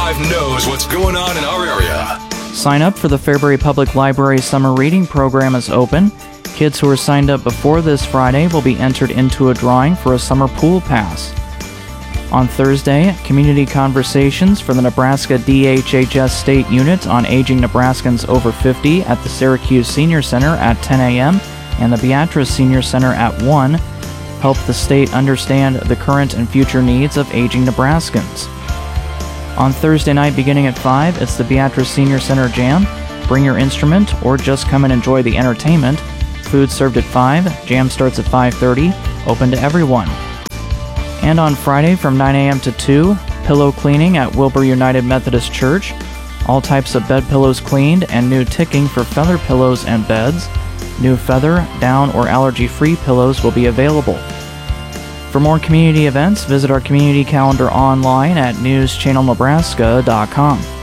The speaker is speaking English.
5 knows what's going on in our area. Sign up for the Fairbury Public Library Summer Reading Program is open. Kids who are signed up before this Friday will be entered into a drawing for a summer pool pass. On Thursday, community conversations for the Nebraska DHHS State Unit on Aging Nebraskans Over 50 at the Syracuse Senior Center at 10 a.m. and the Beatrice Senior Center at 1 help the state understand the current and future needs of aging Nebraskans. On Thursday night beginning at 5, it's the Beatrice Senior Center Jam. Bring your instrument or just come and enjoy the entertainment. Food served at 5, jam starts at 5:30, open to everyone. And on Friday from 9 a.m. to 2, pillow cleaning at Wilbur United Methodist Church. All types of bed pillows cleaned and new ticking for feather pillows and beds. New feather, down, or allergy-free pillows will be available. For more community events, visit our community calendar online at newschannelnebraska.com.